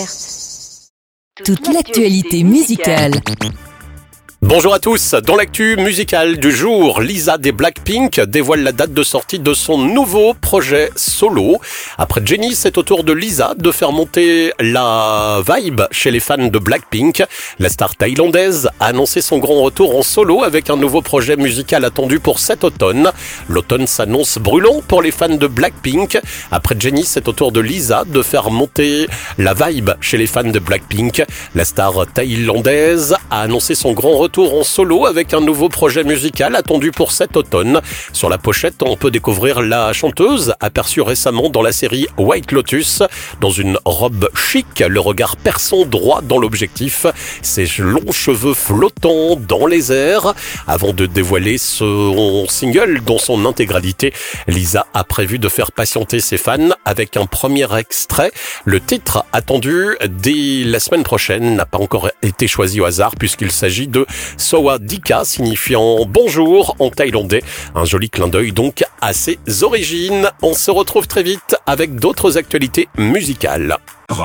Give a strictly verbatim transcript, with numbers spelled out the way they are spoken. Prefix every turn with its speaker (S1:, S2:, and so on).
S1: Toute l'actualité musicale.
S2: Bonjour à tous, dans l'actu musicale du jour, Lisa des Blackpink dévoile la date de sortie de son nouveau projet solo. Après Jennie, c'est au tour de Lisa de faire monter la vibe chez les fans de Blackpink. La star thaïlandaise a annoncé son grand retour en solo avec un nouveau projet musical attendu pour cet automne. L'automne s'annonce brûlant pour les fans de Blackpink. Après Jennie, c'est au tour de Lisa de faire monter la vibe chez les fans de Blackpink. La star thaïlandaise a annoncé son grand retour en solo avec un nouveau projet musical attendu pour cet automne. Sur la pochette, on peut découvrir la chanteuse aperçue récemment dans la série White Lotus, dans une robe chic, le regard perçant droit dans l'objectif, ses longs cheveux flottants dans les airs. Avant de dévoiler son single dans son intégralité, Lisa a prévu de faire patienter ses fans avec un premier extrait. Le titre attendu dès la semaine prochaine n'a pas encore été choisi au hasard puisqu'il s'agit de Sawadika, signifiant bonjour en thaïlandais. Un joli clin d'œil donc à ses origines. On se retrouve très vite avec d'autres actualités musicales.